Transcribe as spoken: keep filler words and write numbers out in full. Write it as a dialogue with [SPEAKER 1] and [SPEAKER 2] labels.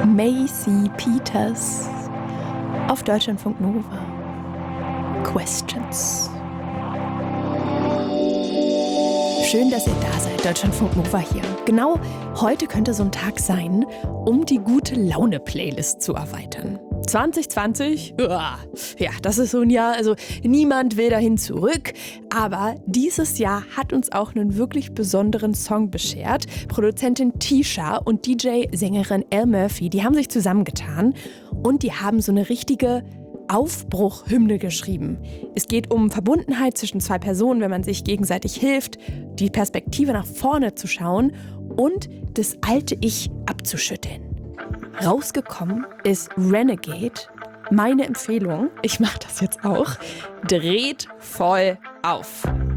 [SPEAKER 1] Macy Peters auf Deutschlandfunk Nova. Questions. Schön, dass ihr da seid, Deutschlandfunk Nova hier. Genau heute könnte so ein Tag sein, um die Gute-Laune-Playlist zu erweitern. zwanzig zwanzig, ja, das ist so ein Jahr, also niemand will dahin zurück. Aber dieses Jahr hat uns auch einen wirklich besonderen Song beschert. Produzentin Tisha und D J-Sängerin Elle Murphy, die haben sich zusammengetan und die haben so eine richtige Aufbruchhymne geschrieben. Es geht um Verbundenheit zwischen zwei Personen, wenn man sich gegenseitig hilft, die Perspektive nach vorne zu schauen und das alte Ich abzuschütteln. Rausgekommen ist Renegade. Meine Empfehlung, ich mache das jetzt auch, dreht voll auf.